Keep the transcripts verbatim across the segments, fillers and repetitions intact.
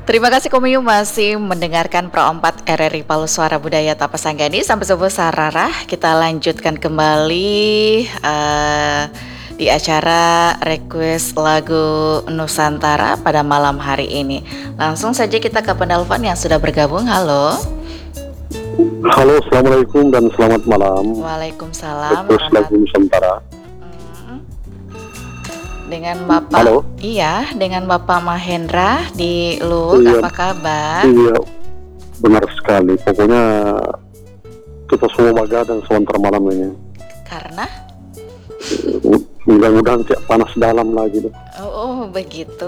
Terima kasih Komiu masih mendengarkan Pro empat R R I Palu Suara Budaya Tapasanggani. Sampai subuh sararah, kita lanjutkan kembali uh, di acara request lagu Nusantara pada malam hari ini. Langsung saja kita ke penelpon yang sudah bergabung. Halo. Halo, assalamualaikum dan selamat malam. Waalaikumsalam. Request lagu Nusantara. Dengan Bapak, Halo. Iya, dengan Bapak Mahendra di Luwuk, Iya. apa kabar? Iya, benar sekali. Pokoknya kita semua begadang sebentar malam ini. Karena? Mudah-mudahan tidak panas dalam lagi deh. Oh, oh begitu.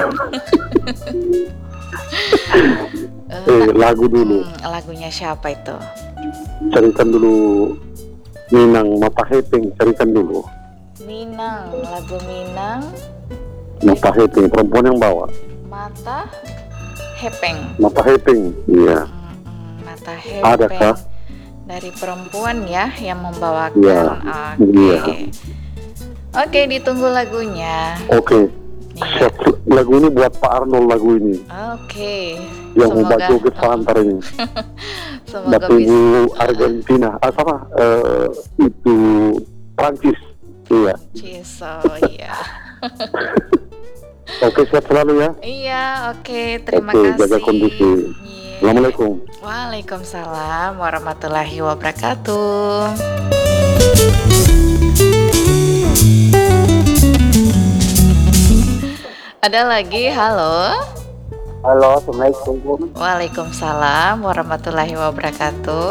eh, lagu dulu. Hmm, lagunya siapa itu? Carikan dulu Minang Mata Heping, carikan dulu. Minang, lagu Minang. Mata Heping, perempuan yang bawa. Mata Hepeng. Mata Heping, iya. Hmm, hmm, Mata Hepeng. Adakah? Dari perempuan ya yang membawakan. Iya. Oke. Iya. Oke, ditunggu lagunya. Oke. Iya. Lagu ini buat Pak Arnold lagu ini. Oke. Yang mau Semoga- joget seantar ini. Semoga Dapat bisa. ibu Argentina, ah, apa? Eh, itu Prancis, iya. Ciso, iya. Oke, sehat selalu ya. Iya, oke. Terima Oke, kasih. jaga kondisi. Iya. Assalamualaikum. Waalaikumsalam warahmatullahi wabarakatuh. Ada lagi, halo. Halo, assalamualaikum. Waalaikumsalam warahmatullahi wabarakatuh.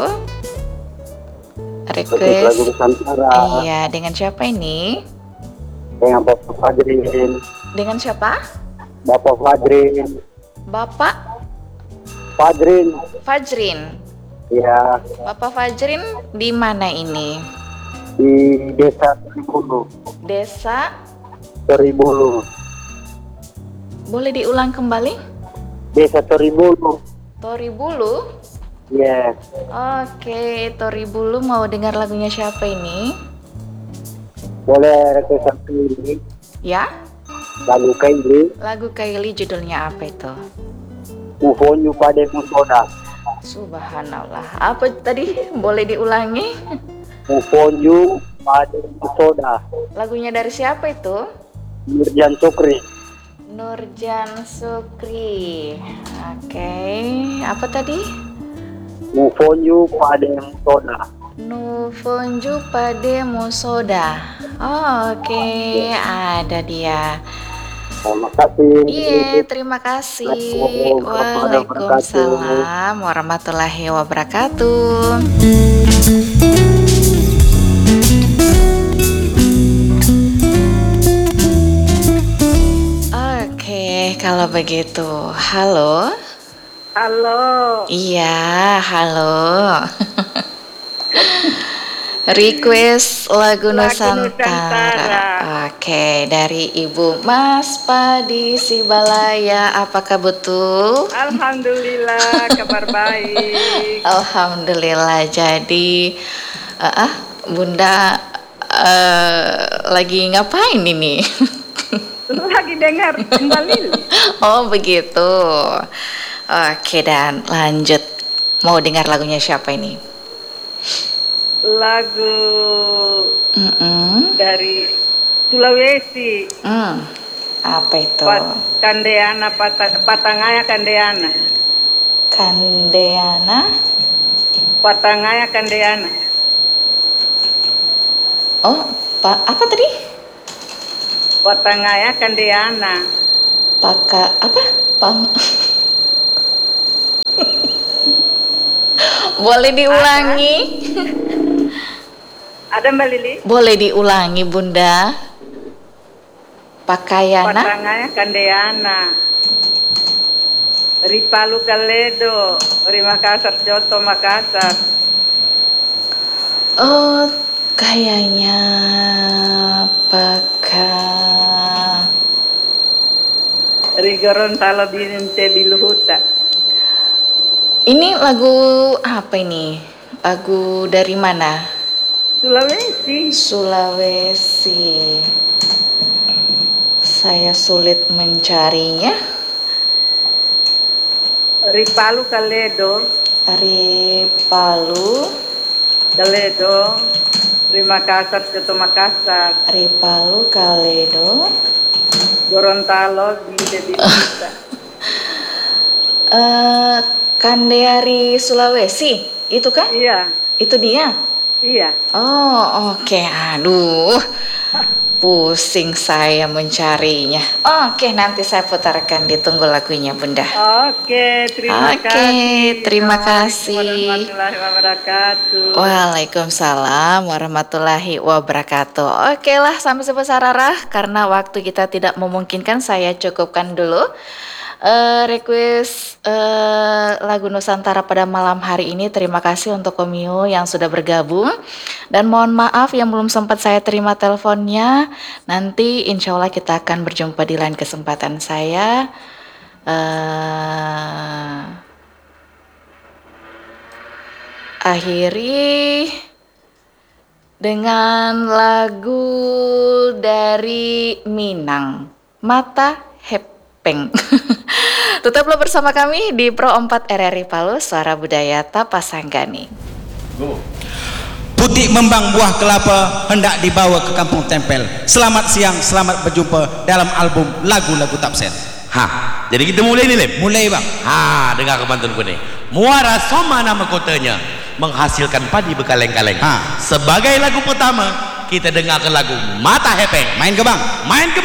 Lagu Request. Nusantara Iya, dengan siapa ini? dengan Bapak Fadrin. Dengan siapa? Bapak Fadrin. Bapak Fadrin, Fajrin. ya, Bapak Fajrin di mana ini? di Desa Teribulu. Desa. Teribulu. Boleh diulang kembali? Desa Teribulu. Toribulu. Yes. Oke, Toribulu mau dengar lagunya siapa ini? Boleh request satu ini Ya, lagu Kaili. lagu Kylie judulnya apa itu? Ufonyu pada musoda. Subhanallah. Apa tadi? Boleh diulangi? Ufonyu pada musoda. Lagunya dari siapa itu? Nurjan Sukri. Nurjan Sukri. Oke, apa tadi? Ufonyu pada musoda. Nufonju Pade Musoda. Oh, oke, ada dia. Terima kasih. Iya, terima kasih. Assalamualaikum warahmatullahi Waalaikumsalam warahmatullahi wabarakatuh. Oke, kalau begitu, halo. Halo, Iya, halo. Request lagu, Lagu Nusantara. Nusantara. Oke, dari Ibu Mas Padi Sibalaya. Apakah betul? alhamdulillah kabar baik. Alhamdulillah. Jadi, eh, ah, Bunda eh, lagi ngapain ini? Lagi dengar kembali Oh, begitu. Oke, dan lanjut. Mau dengar lagunya siapa ini? lagu Mm-mm. dari Sulawesi, Hmm, apa itu? Pat- Kandeana Pata- Patangaya Kandeana, Kandeana. Patangaya Kandeana, Oh, pa, apa tadi? Patangaya Kandeana. Paka apa? Pang. Boleh diulangi? Ada Mbak Lili? Boleh diulangi, Bunda. Pakaiana. Patangaya Kandeana, Ripalu Kaledo, Rimakasar Joto Makassar. Oh, kayaknya Paka. Rigoron Talo Bininte Biluhuta. Ini lagu apa ini? Lagu dari mana? Sulawesi. Sulawesi. Saya sulit mencarinya. Ripalu Kaledo, Dari Palu, Kaledo, Ri Makassar, Soto Makassar, dari Palu, Kaledo, Gorontalo, Bide Bisa. eh Kandeari Sulawesi, itu kan? Iya, Itu dia. iya. Oh, oke. Aduh, pusing saya mencarinya. Oke, nanti saya putarkan. Ditunggu lagunya, Bunda. Oke, terima Oke, kasih. terima Assalamualaikum kasih. warahmatullahi wabarakatuh. Waalaikumsalam warahmatullahi wabarakatuh. Oke lah, sampai sebesar Rara, karena waktu kita tidak memungkinkan, saya cukupkan dulu eh, request eh, lagu Nusantara pada malam hari ini. Terima kasih untuk Komio yang sudah bergabung, dan mohon maaf yang belum sempat saya terima teleponnya. Nanti insya Allah kita akan berjumpa di lain kesempatan. Saya eh, akhiri dengan lagu dari Minang, Mata Hepeng. Tetaplah bersama kami di Pro empat R R I Palu, Suara Budaya Tapasanggani. Putih membang buah kelapa hendak dibawa ke kampung tempel. Selamat siang, selamat berjumpa dalam album lagu-lagu Tapsen. Hah, jadi kita mulai nih, Lem. Mulai bang. Ha, dengar kebantunku nih. Muara Soma nama kotanya, menghasilkan padi berkaleng-kaleng. Ha. Sebagai lagu pertama, kita dengarkan lagu Mata Hepeng. Main ke bang. Main ke